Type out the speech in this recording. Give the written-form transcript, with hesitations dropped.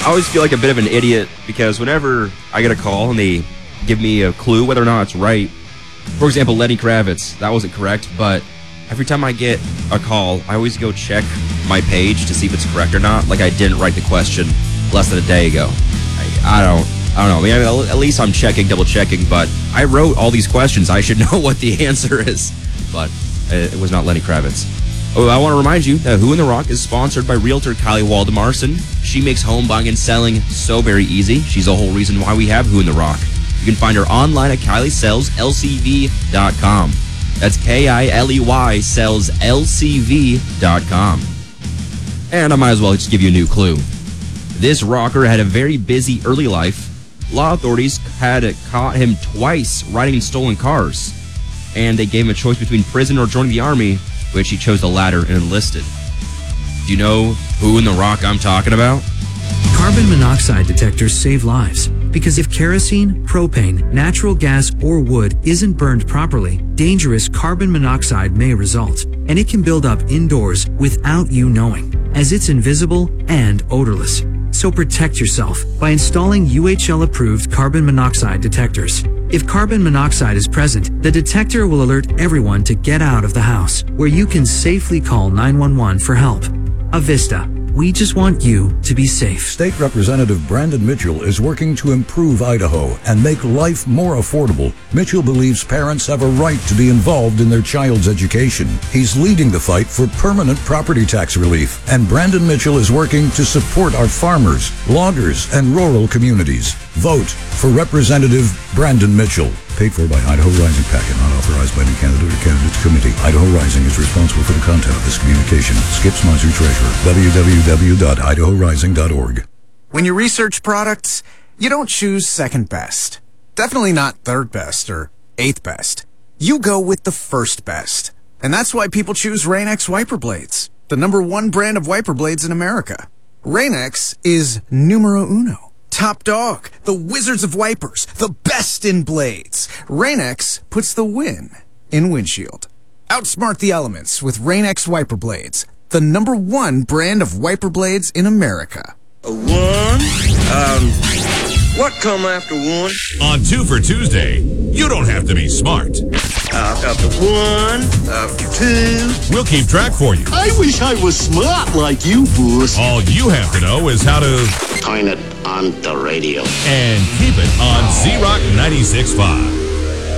I always feel like a bit of an idiot because whenever I get a call and they give me a clue whether or not it's right, for example, Lenny Kravitz, that wasn't correct, but every time I get a call, I always go check my page to see if it's correct or not, like I didn't write the question less than a day ago. I don't know. I mean, at least I'm double checking, but I wrote all these questions. I should know what the answer is, but it was not Lenny Kravitz. Oh, I want to remind you that Who in the Rock is sponsored by Realtor Kylie Waldemarson. She makes home buying and selling so very easy. She's the whole reason why we have Who in the Rock. You can find her online at KylieSellsLCV.com. That's KILEY sellslcv.com. And I might as well just give you a new clue. This rocker had a very busy early life. Law authorities had caught him twice riding in stolen cars, and they gave him a choice between prison or joining the army, which he chose the latter and enlisted. Do you know who in the rock I'm talking about? Carbon monoxide detectors save lives because if kerosene, propane, natural gas, or wood isn't burned properly, dangerous carbon monoxide may result, and it can build up indoors without you knowing, as it's invisible and odorless. So protect yourself by installing UHL-approved carbon monoxide detectors. If carbon monoxide is present, the detector will alert everyone to get out of the house, where you can safely call 911 for help. Avista. We just want you to be safe. State Representative Brandon Mitchell is working to improve Idaho and make life more affordable. Mitchell believes parents have a right to be involved in their child's education. He's leading the fight for permanent property tax relief, and Brandon Mitchell is working to support our farmers, loggers, and rural communities. Vote for Representative Brandon Mitchell. Paid for by Idaho Rising PAC and not authorized by any candidate or candidate's committee. Idaho Rising is responsible for the content of this communication. Skip Smizer, Treasurer. www.idahorising.org. When you research products, you don't choose second best. Definitely not third best or eighth best. You go with the first best. And that's why people choose Rain-X wiper blades, the #1 brand of wiper blades in America. Rain-X is numero uno. Top dog, the wizards of wipers, the best in blades. Rain-X puts the win in windshield. Outsmart the elements with Rain-X wiper blades, the #1 brand of wiper blades in America. What come after one? On 2 for Tuesday, you don't have to be smart. After one, after two. We'll keep track for you. I wish I was smart like you, boss. All you have to know is how to turn it on the radio and keep it on Z-Rock 96.5.